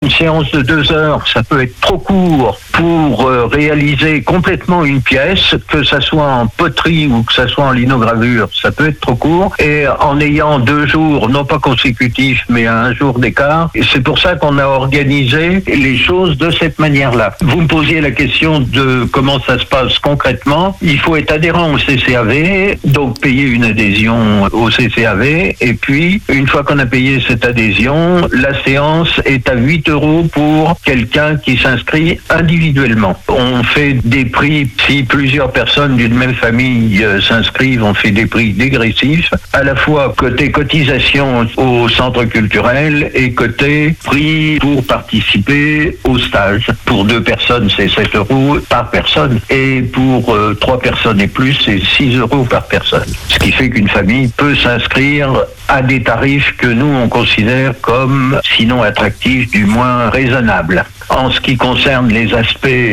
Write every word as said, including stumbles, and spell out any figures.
une séance de deux heures, ça peut être trop court pour euh, réaliser complètement une pièce, que ça soit en poterie ou que ça soit en linogravure, ça peut être trop court. Et en ayant deux jours, non pas consécutifs, mais à un jour d'écart, et c'est pour ça qu'on a organisé les choses de cette manière-là. Vous me posiez la question de comment ça se passe concrètement. Il faut être adhérent au C C A V, donc payer une adhésion au C C A V, et puis une fois qu'on a payé cette adhésion, la séance est à huit euros pour quelqu'un qui s'inscrit individuellement. On fait des prix, si plusieurs personnes d'une même famille euh, s'inscrivent, on fait des prix dégressifs, à la fois côté cotisation au centre culturel et côté prix pour participer au stage. Pour deux personnes, c'est sept euros par personne, et pour euh, trois personnes et plus, c'est six euros par personne. Ce qui fait qu'une famille peut s'inscrire à des tarifs que nous, on considère comme, sinon attractifs, du moins raisonnables. En ce qui concerne les aspects